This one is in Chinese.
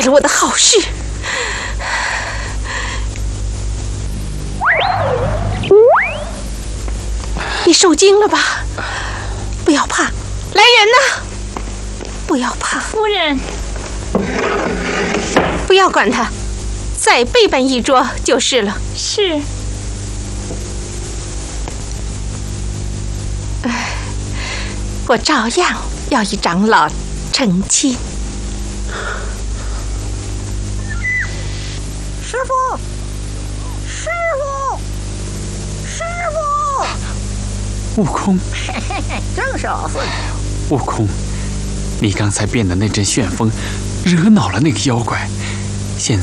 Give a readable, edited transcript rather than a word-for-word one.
了我的好事。你受惊了吧？不要怕，来人呐！不要怕， 夫人， 不要管他，再备办一桌就是了。 是。 我照样要与长老成亲。 师傅，师傅，师傅！ 悟空， 正是老孙。 悟空，你刚才变的那阵旋风，惹恼了那个妖怪。